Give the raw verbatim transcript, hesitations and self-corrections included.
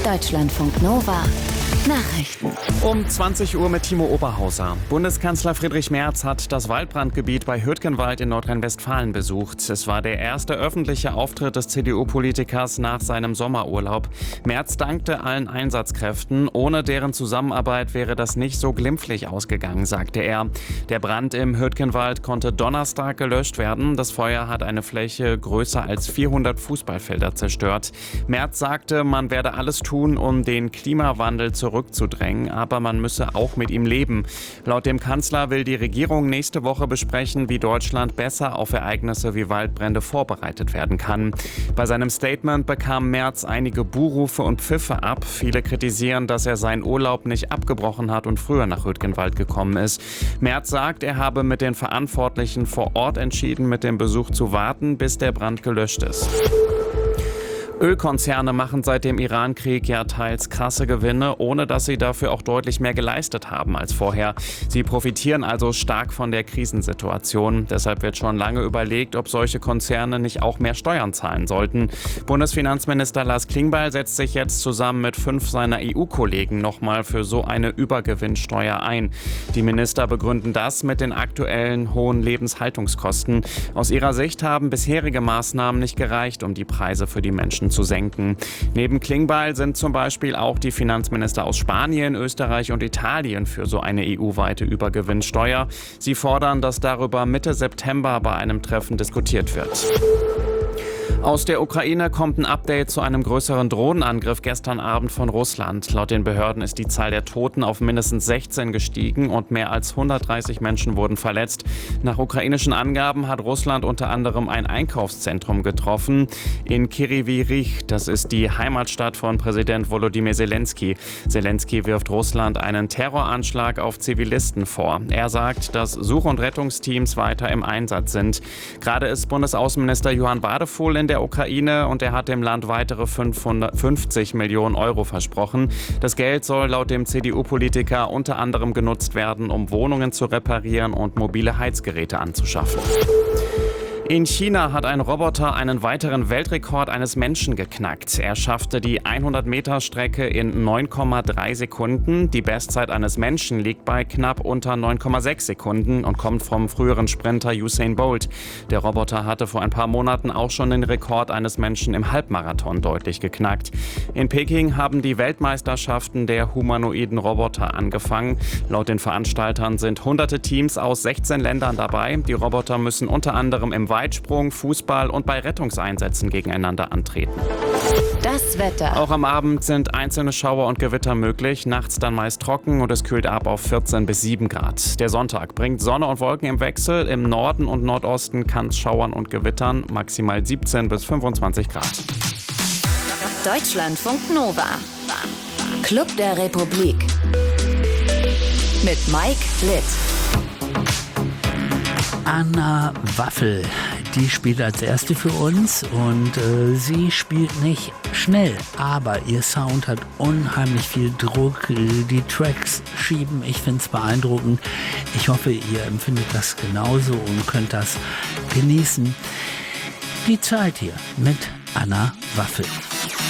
Deutschlandfunk Nova. Nachrichten. Um zwanzig Uhr mit Timo Oberhauser. Bundeskanzler Friedrich Merz hat das Waldbrandgebiet bei Hürtgenwald in Nordrhein-Westfalen besucht. Es war der erste öffentliche Auftritt des C D U-Politikers nach seinem Sommerurlaub. Merz dankte allen Einsatzkräften. Ohne deren Zusammenarbeit wäre das nicht so glimpflich ausgegangen, sagte er. Der Brand im Hürtgenwald konnte Donnerstag gelöscht werden. Das Feuer hat eine Fläche größer als vierhundert Fußballfelder zerstört. Merz sagte, man werde alles tun, um den Klimawandel zurückzudrängen, aber man müsse auch mit ihm leben. Laut dem Kanzler will die Regierung nächste Woche besprechen, wie Deutschland besser auf Ereignisse wie Waldbrände vorbereitet werden kann. Bei seinem Statement bekam Merz einige Buhrufe und Pfiffe ab. Viele kritisieren, dass er seinen Urlaub nicht abgebrochen hat und früher nach Hürtgenwald gekommen ist. Merz sagt, er habe mit den Verantwortlichen vor Ort entschieden, mit dem Besuch zu warten, bis der Brand gelöscht ist. Ölkonzerne machen seit dem Iran-Krieg ja teils krasse Gewinne, ohne dass sie dafür auch deutlich mehr geleistet haben als vorher. Sie profitieren also stark von der Krisensituation. Deshalb wird schon lange überlegt, ob solche Konzerne nicht auch mehr Steuern zahlen sollten. Bundesfinanzminister Lars Klingbeil setzt sich jetzt zusammen mit fünf seiner E U-Kollegen nochmal für so eine Übergewinnsteuer ein. Die Minister begründen das mit den aktuellen hohen Lebenshaltungskosten. Aus ihrer Sicht haben bisherige Maßnahmen nicht gereicht, um die Preise für die Menschen zu senken. Neben Klingbeil sind zum Beispiel auch die Finanzminister aus Spanien, Österreich und Italien für so eine E U-weite Übergewinnsteuer. Sie fordern, dass darüber Mitte September bei einem Treffen diskutiert wird. Aus der Ukraine kommt ein Update zu einem größeren Drohnenangriff gestern Abend von Russland. Laut den Behörden ist die Zahl der Toten auf mindestens sechzehn gestiegen und mehr als hundertdreißig Menschen wurden verletzt. Nach ukrainischen Angaben hat Russland unter anderem ein Einkaufszentrum getroffen in Kryvyi-Rih. Das ist die Heimatstadt von Präsident Volodymyr Zelensky. Zelensky wirft Russland einen Terroranschlag auf Zivilisten vor. Er sagt, dass Such- und Rettungsteams weiter im Einsatz sind. Gerade ist Bundesaußenminister Johann Wadephul in der Ukraine und er hat dem Land weitere fünfhundertfünfzig Millionen Euro versprochen. Das Geld soll laut dem C D U-Politiker unter anderem genutzt werden, um Wohnungen zu reparieren und mobile Heizgeräte anzuschaffen. In China hat ein Roboter einen weiteren Weltrekord eines Menschen geknackt. Er schaffte die hundert-Meter-Strecke in neun Komma drei Sekunden. Die Bestzeit eines Menschen liegt bei knapp unter neun Komma sechs Sekunden und kommt vom früheren Sprinter Usain Bolt. Der Roboter hatte vor ein paar Monaten auch schon den Rekord eines Menschen im Halbmarathon deutlich geknackt. In Peking haben die Weltmeisterschaften der humanoiden Roboter angefangen. Laut den Veranstaltern sind hunderte Teams aus sechzehn Ländern dabei. Die Roboter müssen unter anderem im Weitsprung, Fußball und bei Rettungseinsätzen gegeneinander antreten. Das Wetter. Auch am Abend sind einzelne Schauer und Gewitter möglich, nachts dann meist trocken und es kühlt ab auf vierzehn bis sieben Grad. Der Sonntag bringt Sonne und Wolken im Wechsel. Im Norden und Nordosten kann es schauern und gewittern, maximal siebzehn bis fünfundzwanzig Grad. Deutschlandfunk Nova. Club der Republik. Mit Mike Litt. Anna Waffel, die spielt als erste für uns und äh, sie spielt nicht schnell, aber ihr Sound hat unheimlich viel Druck, die Tracks schieben, ich finde es beeindruckend. Ich hoffe, ihr empfindet das genauso und könnt das genießen. Die Zeit hier mit Anna Waffel.